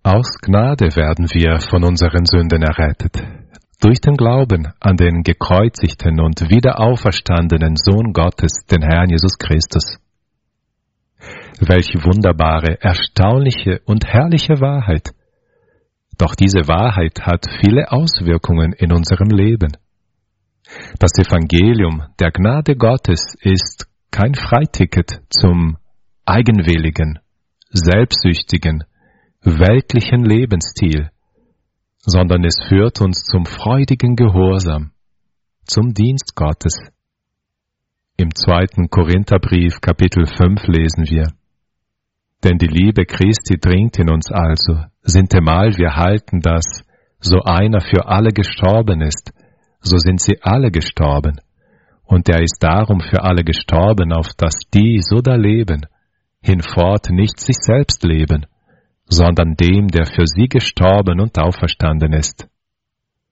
Aus Gnade werden wir von unseren Sünden errettet, durch den Glauben an den gekreuzigten und wiederauferstandenen Sohn Gottes, den Herrn Jesus Christus. Welch wunderbare, erstaunliche und herrliche Wahrheit! Doch diese Wahrheit hat viele Auswirkungen in unserem Leben. Das Evangelium der Gnade Gottes ist kein Freiticket zum eigenwilligen, selbstsüchtigen, weltlichen Lebensstil, sondern es führt uns zum freudigen Gehorsam, zum Dienst Gottes. Im 2. Korintherbrief, Kapitel 5 lesen wir: Denn die Liebe Christi dringt in uns also, sintemal wir halten, dass, so einer für alle gestorben ist, so sind sie alle gestorben. Und er ist darum für alle gestorben, auf dass die, so da leben, hinfort nicht sich selbst leben, sondern dem, der für sie gestorben und auferstanden ist.